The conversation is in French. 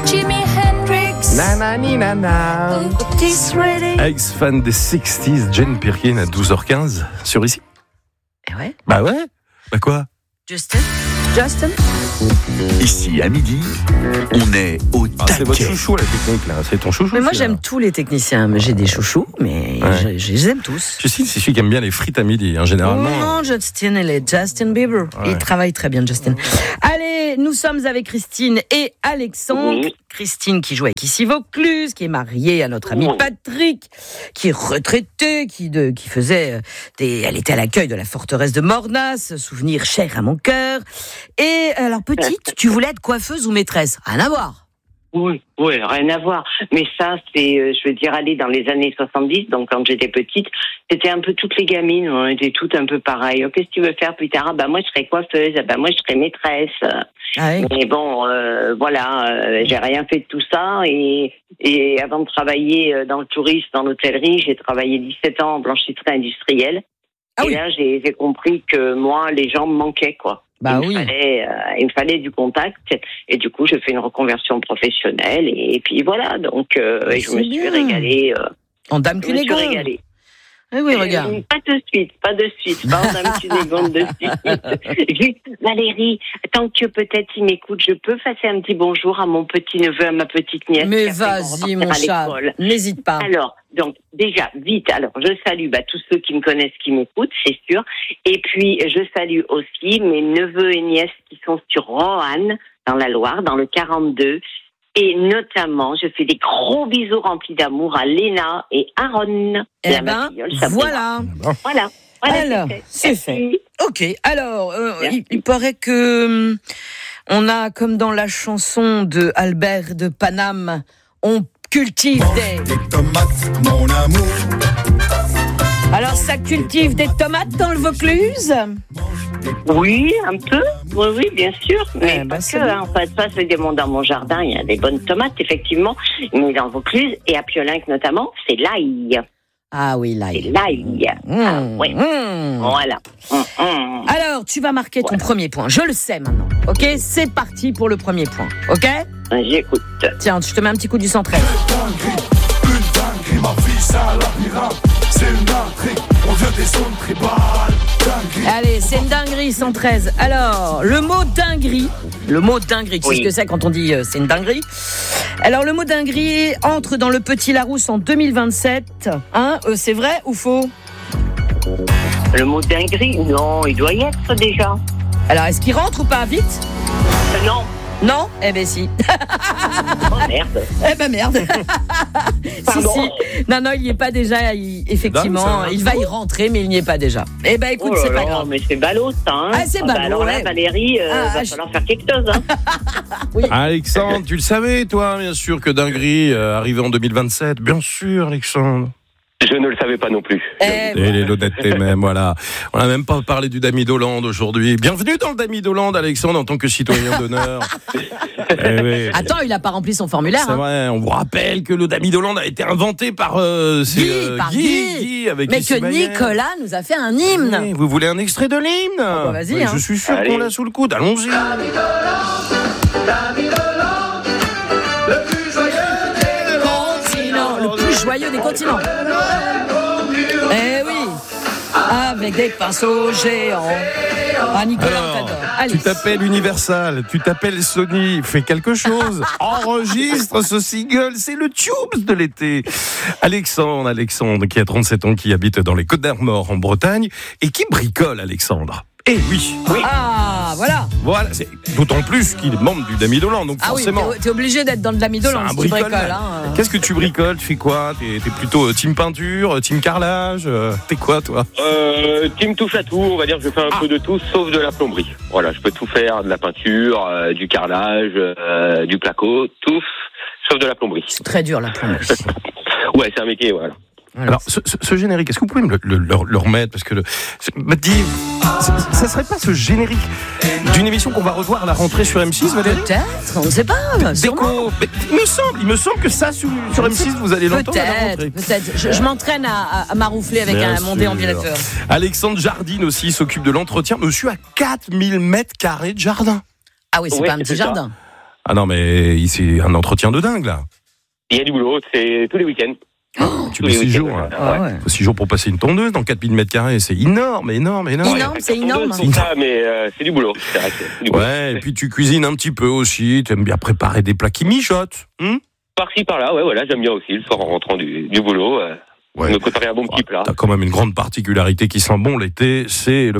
Jimi Hendrix. Nanani nana. Otis Redding. Ex-fan des 60s, Jane Birkin à 12h15 sur ici. Eh ouais. Bah ouais. Bah quoi? Justin. Ici, à midi, on est au taquet. C'est votre chouchou la technique là, c'est ton chouchou. Mais moi j'aime tous les techniciens, mais j'ai des chouchous, mais je les aime tous. Justine, c'est celui qui aime bien les frites à midi, hein, généralement. Non, Justin, il est Justin Bieber. Ouais. Il travaille très bien, Justin. Allez, nous sommes avec Christine et Alexandre. Oui. Christine qui joue avec Issy Vaucluse, qui est mariée à notre ami Patrick, qui est retraité, qui faisait elle était à l'accueil de la forteresse de Mornas, souvenir cher à mon cœur. Et alors petite, tu voulais être coiffeuse ou maîtresse? Rien à voir. Oui, rien à voir. Mais ça, c'est, je veux dire, aller dans les années 70, donc quand j'étais petite, c'était un peu toutes les gamines, on était toutes un peu pareilles. Qu'est-ce que tu veux faire plus tard? Ah bah moi je serais coiffeuse, ah bah moi je serais maîtresse. Ah oui. Mais bon, voilà, j'ai rien fait de tout ça. Et avant de travailler dans le tourisme, dans l'hôtellerie, j'ai travaillé 17 ans en blanchisserie industrielle. Ah et oui. là, j'ai compris que moi, les gens me manquaient, quoi. Bah il oui. me fallait du contact et du coup je fais une reconversion professionnelle et puis voilà donc je me suis régalée. En dame Je me suis Cunégonde. régalée. Oui, regarde. Pas de suite, pas en dame Cunégonde de suite. Juste, Valérie, tant que peut-être il m'écoute, je peux passer un petit bonjour à mon petit neveu, à ma petite nièce. Mais qui a fait vas-y, mon mon rentrée à chat, l'école. n'hésite pas. Alors, donc, déjà, vite, alors, je salue tous ceux qui me connaissent, qui m'écoutent, c'est sûr. Et puis, je salue aussi mes neveux et nièces qui sont sur Roanne, dans la Loire, dans le 42. Et notamment, je fais des gros bisous remplis d'amour à Léna et Aaron. Eh ben, voilà. Voilà. Alors, c'est fait. Ok, alors, il paraît que on a, comme dans la chanson de Albert de Paname, on cultive des tomates, mon amour. Alors, ça cultive des tomates dans le Vaucluse? Oui, un peu. Oui, bien sûr. Mais bah, pas que. En fait, ça, c'est dans mon jardin, il y a des bonnes tomates, effectivement. Mais dans le Vaucluse, et à Piolenc notamment, c'est l'ail. Ah oui, l'ail. C'est l'ail. Ah, oui. Voilà. Alors, tu vas marquer ton premier point. Je le sais maintenant. Ok, c'est parti pour le premier point. Ok? J'écoute. Tiens, je te mets un petit coup du 113. Une dinguerie, ma vie, c'est un labyrinthe. C'est une dinguerie, on vient des zones tribales. Dinguerie. Allez, c'est une dinguerie, 113. Alors, le mot dinguerie, tu sais ce que c'est quand on dit c'est une dinguerie. Alors, le mot dinguerie entre dans le Petit Larousse en 2027. Hein, c'est vrai ou faux? Le mot dinguerie, non, il doit y être déjà. Alors, est-ce qu'il rentre ou pas? Vite? Non. Non? Eh ben si. Oh merde. Eh ben merde. si. Non, il n'y est pas déjà. Effectivement, il va y rentrer, mais il n'y est pas déjà. Eh ben écoute, c'est pas grave. Mais c'est ballot ça. Hein. Ah, c'est ballot. Alors là, Valérie, va falloir faire quelque chose. Hein. Oui. Alexandre, tu le savais, toi, bien sûr, que dinguerie arrivait en 2027. Bien sûr, Alexandre. Je ne le savais pas non plus. Et l'honnêteté même, voilà. On n'a même pas parlé du Damy d'Hollande aujourd'hui. Bienvenue dans le Damy d'Hollande, Alexandre, en tant que citoyen d'honneur. Oui. Attends, il n'a pas rempli son formulaire. C'est vrai, on vous rappelle que le Damy d'Hollande a été inventé par Guy avec mais Issy que Maillet. Nicolas nous a fait un hymne. Oui, vous voulez un extrait de l'hymne? bah vas-y, Oui, hein. je suis sûr qu'on l'a sous le coude, allons-y. Damy d'Hollande, le plus joyeux des Continent, le plus joyeux des continents. Eh oui, avec des pinceaux géants. Ah, Nicolas, on t'adore. Allez. Tu t'appelles Universal, tu t'appelles Sony, fais quelque chose, enregistre ce single, c'est le tube de l'été. Alexandre, qui a 37 ans, qui habite dans les Côtes-d'Armor en Bretagne et qui bricole, Alexandre. Eh oui. Ah, voilà. Voilà, c'est d'autant plus qu'il est membre du Damy d'Hollande, donc forcément. Oui, t'es obligé d'être dans le Damy d'Hollande si tu bricoles. Hein. Qu'est-ce que tu bricoles? Tu fais quoi? T'es plutôt team peinture, team carrelage? T'es quoi, toi? Team touche à tout, on va dire que je fais un peu de tout, sauf de la plomberie. Voilà, je peux tout faire, de la peinture, du carrelage, du placo, tout, sauf de la plomberie. C'est très dur, la plomberie. Ouais, c'est un métier, voilà. Alors, ce générique, est-ce que vous pouvez me le remettre? Parce que me dis, ça serait pas ce générique d'une émission qu'on va revoir à la rentrée sur M6, Valérie? Peut-être, on ne sait pas. Sûrement. Il me semble que ça, sur M6, vous allez l'entendre à la rentrée. Peut-être. Je m'entraîne à m'aroufler avec mon déambulateur. Alexandre Jardine aussi s'occupe de l'entretien. Monsieur a 4000 mètres carrés de jardin. Ah oui, c'est pas un petit jardin. Ah non, mais c'est un entretien de dingue, là. Il y a du boulot, c'est tous les week-ends. Tu mets 6 jours. Hein. Ah ouais. Faut 6 jours pour passer une tondeuse dans 4000 m², c'est énorme. Énorme, c'est énorme. C'est ça, mais c'est du boulot. C'est vrai, c'est du boulot. Ouais, et puis tu cuisines un petit peu aussi, tu aimes bien préparer des plats qui mijotent. Par-ci, par-là, ouais, voilà, j'aime bien aussi, le soir en rentrant du boulot, Ouais. me préparer un bon petit plat. T'as quand même une grande particularité qui sent bon l'été, c'est le